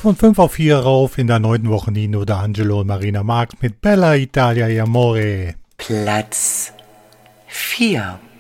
Von 5 auf 4 rauf in der 9. Woche Nino D'Angelo und Marina Marx mit Bella Italia e Amore. Platz 4.